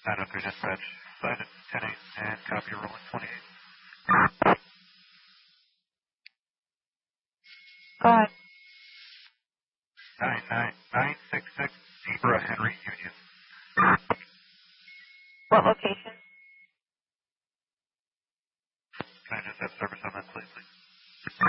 9 up through dispatch. Sign it 10-8 and copy rolling 28. Go ahead. 966 Zebra Henry Union. What location? Can I just have service